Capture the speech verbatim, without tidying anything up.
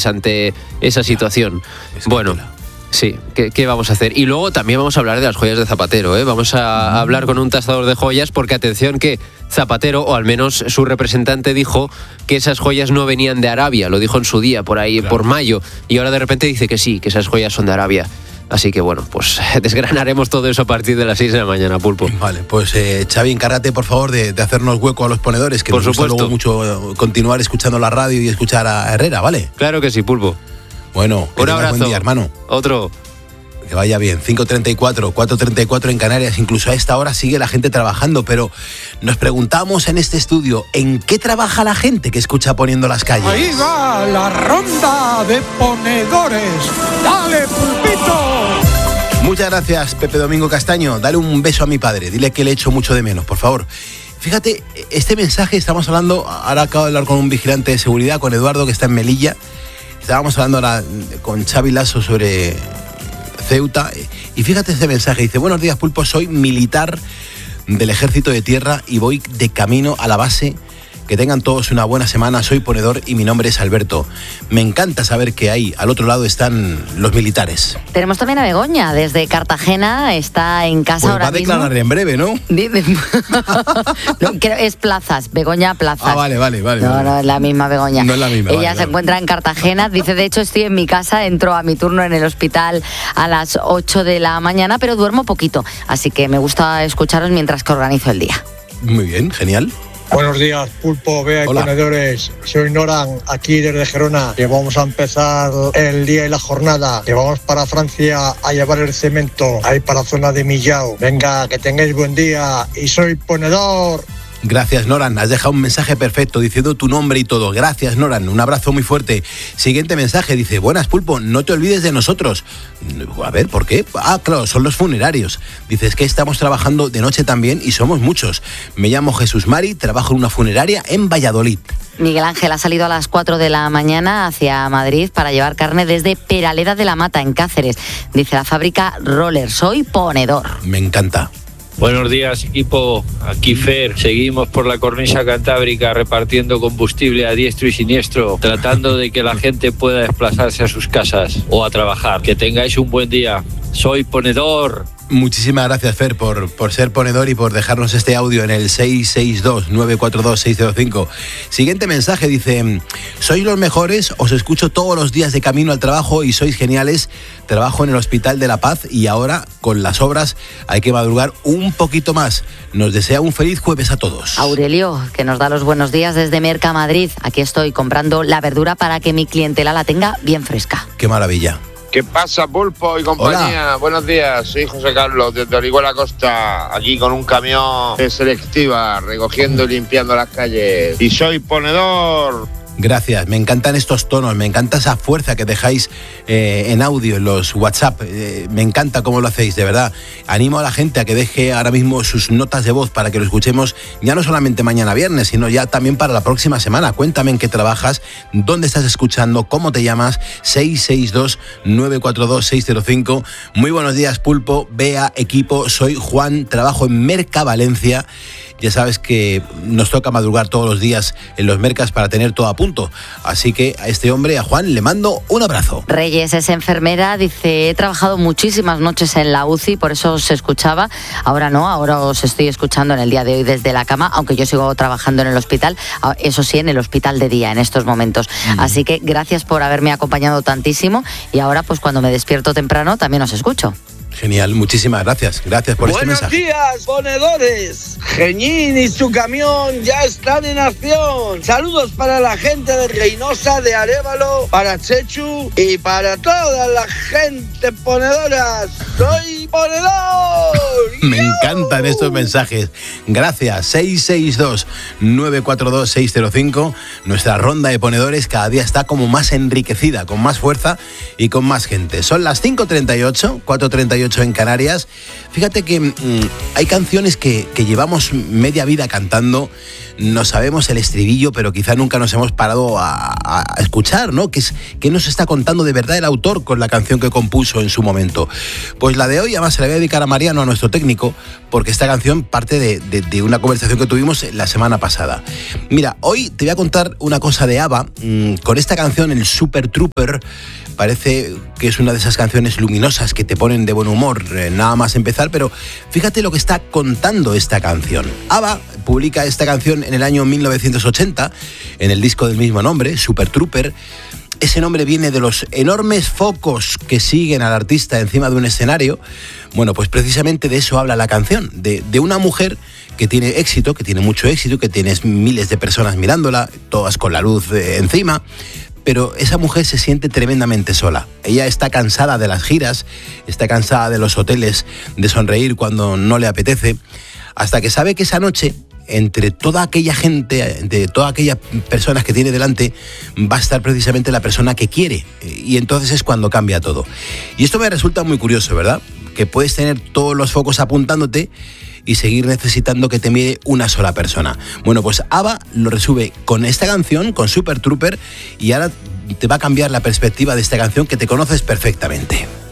Puig ante esa situación. Bueno, sí, ¿qué, ¿qué vamos a hacer? Y luego también vamos a hablar de las joyas de Zapatero, ¿eh? Vamos a hablar con un tasador de joyas porque, atención, que Zapatero, o al menos su representante, dijo que esas joyas no venían de Arabia. Lo dijo en su día, por ahí, claro, por mayo. Y ahora de repente dice que sí, que esas joyas son de Arabia. Así que bueno, pues desgranaremos todo eso a partir de las seis de la mañana, Pulpo. Vale, pues eh, Xavi, encárgate por favor de, de hacernos hueco a los ponedores, que por nos supuesto. gusta luego mucho continuar escuchando la radio y escuchar a Herrera, ¿vale? Claro que sí, Pulpo. Bueno, un abrazo. Buen día, hermano. Otro. Que vaya bien. cinco treinta y cuatro, cuatro treinta y cuatro en Canarias. Incluso a esta hora sigue la gente trabajando, pero nos preguntamos en este estudio, ¿en qué trabaja la gente que escucha Poniendo las Calles? Ahí va la ronda de ponedores. ¡Dale, Pulpito! Muchas gracias, Pepe Domingo Castaño. Dale un beso a mi padre. Dile que le echo mucho de menos, por favor. Fíjate, este mensaje, estamos hablando, ahora acabo de hablar con un vigilante de seguridad, con Eduardo, que está en Melilla. Estábamos hablando ahora con Xavi Lasso sobre Ceuta. Y fíjate este mensaje, dice: buenos días, Pulpo, soy militar del Ejército de Tierra y voy de camino a la base. Que tengan todos una buena semana, soy ponedor y mi nombre es Alberto. Me encanta saber que ahí, al otro lado, están los militares. Tenemos también a Begoña, desde Cartagena, está en casa pues ahora mismo. va a declarar en breve, ¿no? no creo, es Plazas, Begoña Plazas. Ah, vale, vale, vale. No, vale. no es la misma Begoña. No es la misma. Ella vale, se vale. encuentra en Cartagena, dice, de hecho estoy en mi casa, entro a mi turno en el hospital a las ocho de la mañana, pero duermo poquito, así que me gusta escucharos mientras que organizo el día. Muy bien, genial. Buenos días, Pulpo, Bea y Hola. Ponedores. Soy Noran, aquí desde Gerona, que vamos a empezar el día y la jornada, que vamos para Francia a llevar el cemento, ahí para la zona de Millau. Venga, que tengáis buen día y soy ponedor. Gracias, Noran. Has dejado un mensaje perfecto diciendo tu nombre y todo. Gracias, Noran. Un abrazo muy fuerte. Siguiente mensaje. Dice: buenas, Pulpo, no te olvides de nosotros. A ver, ¿por qué? Ah, claro, son los funerarios. Dice: es que estamos trabajando de noche también y somos muchos. Me llamo Jesús Mari, trabajo en una funeraria en Valladolid. Miguel Ángel ha salido a las cuatro de la mañana hacia Madrid para llevar carne desde Peraleda de la Mata, en Cáceres. Dice la fábrica Roller, soy ponedor. Me encanta. Buenos días, equipo. Aquí Fer. Seguimos por la cornisa cantábrica repartiendo combustible a diestro y siniestro, tratando de que la gente pueda desplazarse a sus casas o a trabajar. Que tengáis un buen día. Soy ponedor. Muchísimas gracias, Fer, por, por ser ponedor y por dejarnos este audio en el seis seis dos, nueve cuatro dos, seis cero cinco. Siguiente mensaje, dice: sois los mejores, os escucho todos los días de camino al trabajo y sois geniales. Trabajo en el Hospital de la Paz y ahora, con las obras, hay que madrugar un poquito más. Nos desea un feliz jueves a todos. Aurelio, que nos da los buenos días desde Merca Madrid. Aquí estoy comprando la verdura para que mi clientela la tenga bien fresca. Qué maravilla. ¿Qué pasa, Pulpo y compañía? Hola. Buenos días, soy José Carlos desde Orihuela Costa, aquí con un camión de selectiva, recogiendo y limpiando las calles. Y soy ponedor. Gracias, me encantan estos tonos, me encanta esa fuerza que dejáis eh, en audio, en los WhatsApp, eh, me encanta cómo lo hacéis, de verdad. Animo a la gente a que deje ahora mismo sus notas de voz para que lo escuchemos ya no solamente mañana viernes, sino ya también para la próxima semana. Cuéntame en qué trabajas, dónde estás escuchando, cómo te llamas, seis seis dos, nueve cuatro dos, seis cero cinco. Muy buenos días, Pulpo, Bea, equipo, soy Juan, trabajo en Merca Valencia. Ya sabes que nos toca madrugar todos los días en los mercas para tener todo a punto. Así que a este hombre, a Juan, le mando un abrazo. Reyes es enfermera, dice: he trabajado muchísimas noches en la U C I, por eso se escuchaba. Ahora no, ahora os estoy escuchando en el día de hoy desde la cama, aunque yo sigo trabajando en el hospital, eso sí, en el hospital de día en estos momentos. Mm. Así que gracias por haberme acompañado tantísimo y ahora pues cuando me despierto temprano también os escucho. Genial, muchísimas gracias. Gracias por Buenos este mensaje. Buenos días, ponedores. Geñín y su camión ya están en acción. Saludos para la gente de Reynosa, de Arévalo, para Chechu y para toda la gente ponedora. ¡Soy ponedor! Me encantan estos mensajes. Gracias. seis seis dos, nueve cuatro dos, seis cero cinco. Nuestra ronda de ponedores cada día está como más enriquecida, con más fuerza y con más gente. Son las cinco treinta y ocho, cuatro treinta y ocho en Canarias. Fíjate que mmm, hay canciones que, que llevamos media vida cantando, no sabemos el estribillo, pero quizá nunca nos hemos parado a, a escuchar, ¿no? ¿Qué, es, ¿Qué nos está contando de verdad el autor con la canción que compuso en su momento? Pues la de hoy, además se la voy a dedicar a Mariano, a nuestro técnico, porque esta canción parte de, de, de una conversación que tuvimos la semana pasada. Mira, hoy te voy a contar una cosa de ABBA. Mmm, con esta canción, el Super Trooper, parece que es una de esas canciones luminosas que te ponen de buen humor, eh, nada más empezar, pero fíjate lo que está contando esta canción. ABBA publica esta canción en el año mil novecientos ochenta, en el disco del mismo nombre, Super Trooper. Ese nombre viene de los enormes focos que siguen al artista encima de un escenario. Bueno, pues precisamente de eso habla la canción, de, de una mujer que tiene éxito, que tiene mucho éxito, que tienes miles de personas mirándola, todas con la luz eh, encima, pero esa mujer se siente tremendamente sola. Ella está cansada de las giras, está cansada de los hoteles, de sonreír cuando no le apetece, hasta que sabe que esa noche, entre toda aquella gente, de todas aquellas personas que tiene delante, va a estar precisamente la persona que quiere. Y entonces es cuando cambia todo. Y esto me resulta muy curioso, ¿verdad? Que puedes tener todos los focos apuntándote y seguir necesitando que te mire una sola persona. Bueno, pues ABBA lo resuelve con esta canción, con Super Trooper, y ahora te va a cambiar la perspectiva de esta canción que te conoces perfectamente.